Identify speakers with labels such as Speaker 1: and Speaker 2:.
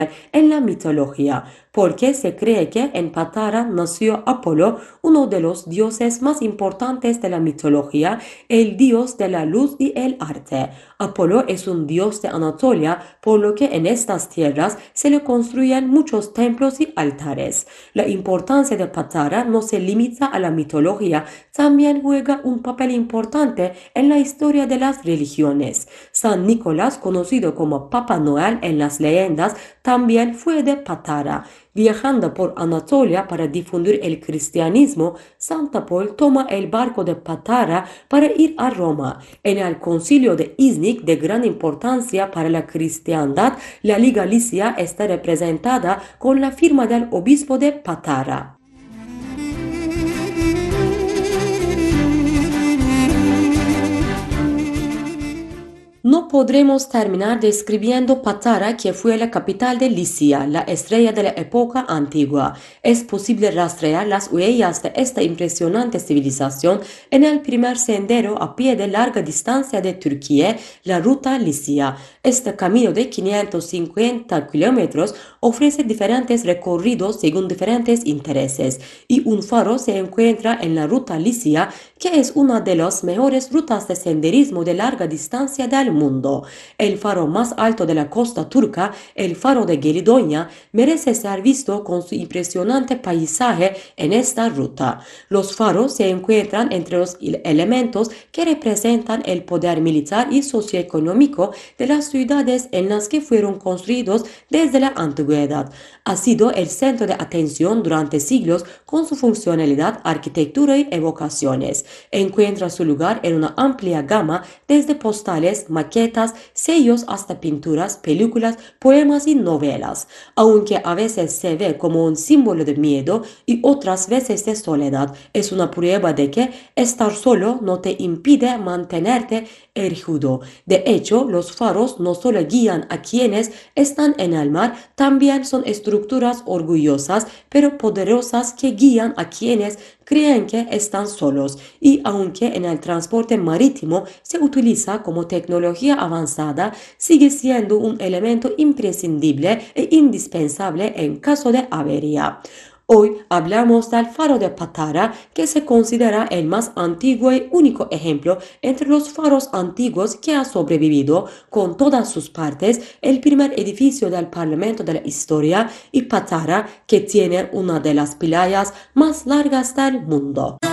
Speaker 1: en la mitología, porque se cree que en Patara nació Apolo, uno de los dioses más importantes de la mitología, el dios de la luz y el arte. Apolo es un dios de Anatolia, por lo que en estas tierras se le construyen muchos templos y altares. La importancia de Patara no se limita a la mitología, también juega un papel importante en la historia de las religiones. San Nicolás, conocido como Papá Noel en las leyendas, también fue de Patara. Viajando por Anatolia para difundir el cristianismo, Santa Paul toma el barco de Patara para ir a Roma. En el concilio de Iznik, de gran importancia para la cristiandad, la Liga Licia está representada con la firma del obispo de Patara. No podremos terminar describiendo Patara, que fue la capital de Licia, la estrella de la época antigua. Es posible rastrear las huellas de esta impresionante civilización en el primer sendero a pie de larga distancia de Turquía, la ruta Licia. Este camino de 550 kilómetros ofrece diferentes recorridos según diferentes intereses, y un faro se encuentra en la ruta Licia, que es una de las mejores rutas de senderismo de larga distancia del mundo. El faro más alto de la costa turca, el faro de Gelidonia, merece ser visto con su impresionante paisaje en esta ruta. Los faros se encuentran entre los elementos que representan el poder militar y socioeconómico de las ciudades en las que fueron construidos desde la antigüedad. Ha sido el centro de atención durante siglos con su funcionalidad, arquitectura y evocaciones. Encuentra su lugar en una amplia gama, desde postales, maquetas, sellos hasta pinturas, películas, poemas y novelas. Aunque a veces se ve como un símbolo de miedo y otras veces de soledad, es una prueba de que estar solo no te impide mantenerte erguido. De hecho, los faros no solo guían a quienes están en el mar, también son estructuras orgullosas pero poderosas que guían a quienes creen que están solos. Y aunque en el transporte marítimo se utiliza como tecnología avanzada, sigue siendo un elemento imprescindible e indispensable en caso de avería. Hoy hablamos del faro de Patara, que se considera el más antiguo y único ejemplo entre los faros antiguos que ha sobrevivido, con todas sus partes, el primer edificio del Parlamento de la historia, y Patara, que tiene una de las playas más largas del mundo.